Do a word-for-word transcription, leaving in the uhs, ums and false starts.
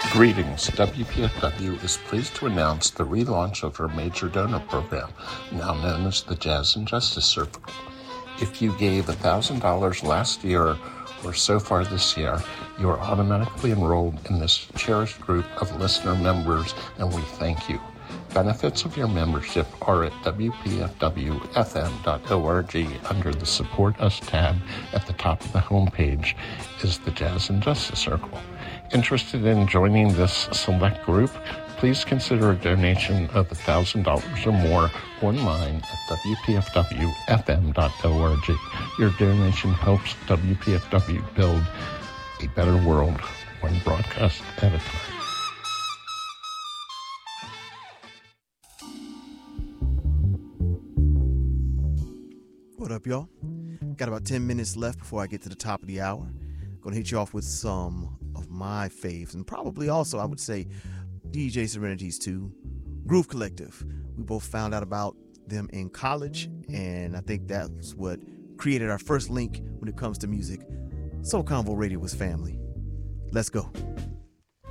Greetings. W P F W is pleased to announce the relaunch of our major donor program, now known as the Jazz and Justice Circle. If you gave one thousand dollars last year or so far this year, you are automatically enrolled in this cherished group of listener members, and we thank you. Benefits of your membership are at w p f w f m dot org. Under the Support Us tab at the top of the homepage is the Jazz and Justice Circle. Interested in joining this select group? Please consider a donation of one thousand dollars or more online at w p f w f m dot org. Your donation helps W P F W build a better world, one broadcast at a time. What up, y'all? Got about ten minutes left before I get to the top of the hour. Gonna hit you off with some of my faves, and probably also, I would say, D J Serenity's too. Groove Collective. We both found out about them in college, and I think that's what created our first link when it comes to music. Soul Convo Radio was family. Let's go.